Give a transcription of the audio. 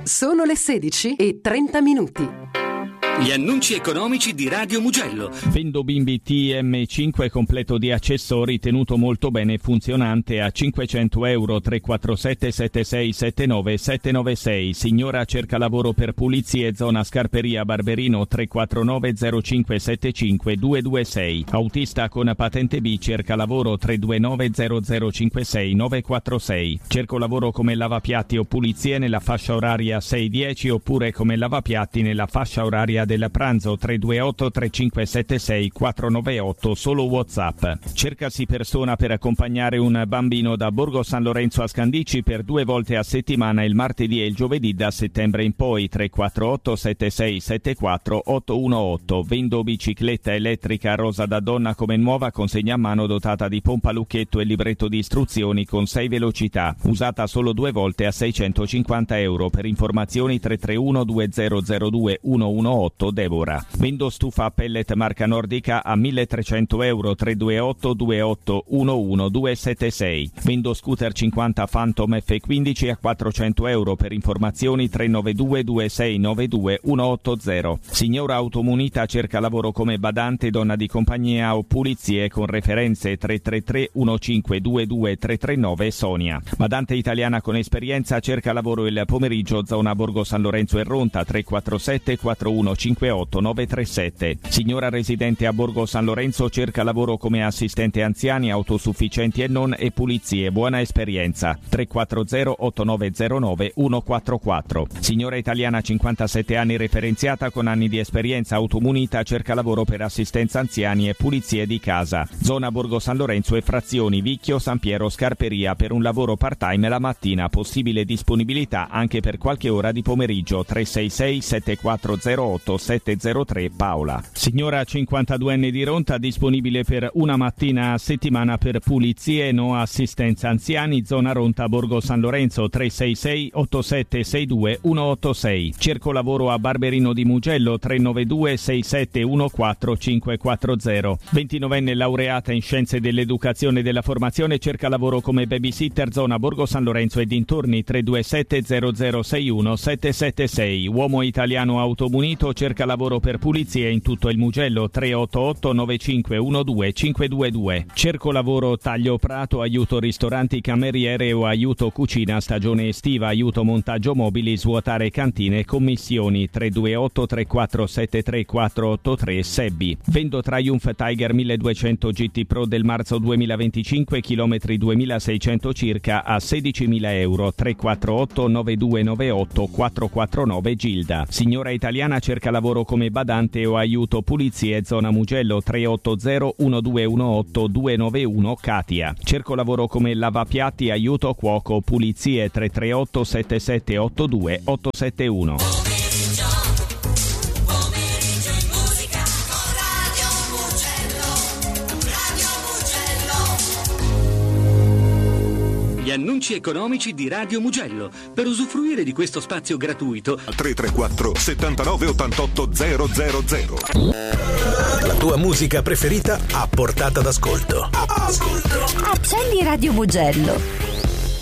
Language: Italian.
Sono le 16:30. Gli annunci economici di Radio Mugello. Vendo bimbi TM5 completo di accessori, tenuto molto bene e funzionante a €500. 347 76 79 796. Signora cerca lavoro per pulizie, zona Scarperia Barberino. 349 05 75 226. Autista con patente B cerca lavoro. 329 0056 946. Cerco lavoro come lavapiatti o pulizie nella fascia oraria 6-10 oppure come lavapiatti nella fascia oraria del pranzo. 328 3576 498, solo WhatsApp. Cercasi persona per accompagnare un bambino da Borgo San Lorenzo a Scandicci per 2 volte a settimana, il martedì e il giovedì da settembre in poi. 348 7674 818. Vendo bicicletta elettrica rosa da donna come nuova, consegna a mano dotata di pompa lucchetto e libretto di istruzioni con 6 velocità, usata solo 2 volte a €650. Per informazioni 331 2002 118 Devora. Vendo stufa a pellet marca nordica a €1.300. 328 28 11 276. Vendo scooter 50 Phantom F15 a €400. Per informazioni 392 2692 180. Signora automunita cerca lavoro come badante, donna di compagnia o pulizie con referenze. 333 1522 339 Sonia. Badante italiana con esperienza cerca lavoro il pomeriggio, zona Borgo San Lorenzo e Ronta. 347 4158 937. Signora residente a Borgo San Lorenzo cerca lavoro come assistente anziani, autosufficienti e non e pulizie, buona esperienza. 340 8909 144. Signora italiana 57 anni referenziata con anni di esperienza, automunita, cerca lavoro per assistenza anziani e pulizie di casa. Zona Borgo San Lorenzo e frazioni Vicchio, San Piero, Scarperia, per un lavoro part-time la mattina, possibile disponibilità anche per qualche ora di pomeriggio. 366 7408 703 Paola. Signora 52enne di Ronta, disponibile per una mattina a settimana per pulizie, no assistenza anziani, zona Ronta Borgo San Lorenzo. 366 8762 186. Cerco lavoro a Barberino di Mugello. 392 6714 540. 29enne laureata in scienze dell'educazione e della formazione, cerca lavoro come babysitter, zona Borgo San Lorenzo e dintorni. 327 0061 776. Uomo italiano automunito, cerca lavoro per pulizie in tutto il Mugello. 388 9512 522. Cerco lavoro taglio prato, aiuto ristoranti, cameriere o aiuto cucina stagione estiva, aiuto montaggio mobili, svuotare cantine, commissioni. 328 34 73 483 Sebbi. Vendo Triumph Tiger 1200 GT Pro del marzo 2025, chilometri 2600 circa, a €16.000. 348 9298 449 Gilda. Signora italiana cerca lavoro come badante o aiuto pulizie, zona Mugello. 380 1218 291 Katia. Cerco lavoro come lavapiatti, aiuto cuoco, pulizie. 338 7782 871. Gli annunci economici di Radio Mugello. Per usufruire di questo spazio gratuito 334 79 88 000. La tua musica preferita a portata d'ascolto. Accendi Radio Mugello.